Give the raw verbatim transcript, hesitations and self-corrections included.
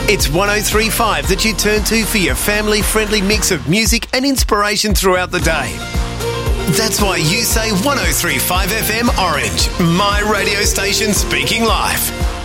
It's one oh three point five that you turn to for your family-friendly mix of music and inspiration throughout the day. That's why you say one oh three point five F M Orange, my radio station speaking life.